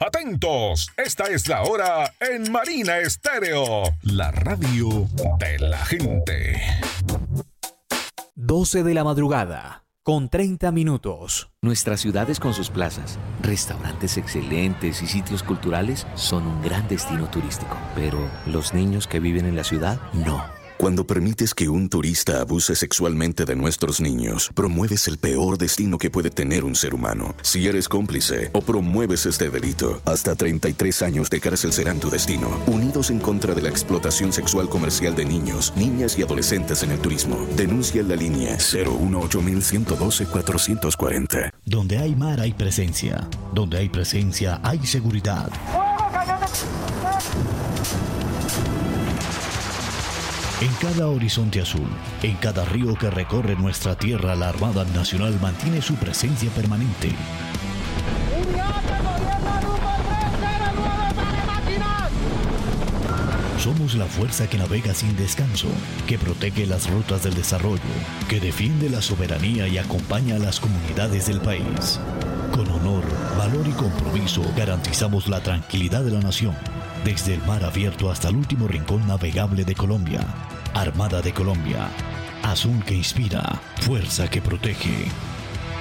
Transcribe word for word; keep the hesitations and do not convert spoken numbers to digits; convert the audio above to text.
Atentos, esta es la hora en Marina Estéreo, la radio de la gente. doce de la madrugada, con treinta minutos. Nuestras ciudades con sus plazas, restaurantes excelentes y sitios culturales son un gran destino turístico. Pero los niños que viven en la ciudad, no. Cuando permites que un turista abuse sexualmente de nuestros niños, promueves el peor destino que puede tener un ser humano. Si eres cómplice o promueves este delito, hasta treinta y tres años de cárcel serán tu destino. Unidos en contra de la explotación sexual comercial de niños, niñas y adolescentes en el turismo. Denuncia en la línea cero uno ocho uno uno uno dos cuatro cuatro cero. Donde hay mar hay presencia. Donde hay presencia hay seguridad. En cada horizonte azul, en cada río que recorre nuestra tierra, la Armada Nacional mantiene su presencia permanente. Somos la fuerza que navega sin descanso, que protege las rutas del desarrollo, que defiende la soberanía y acompaña a las comunidades del país. Con honor, valor y compromiso garantizamos la tranquilidad de la nación. Desde el mar abierto hasta el último rincón navegable de Colombia. Armada de Colombia. Azul que inspira, fuerza que protege.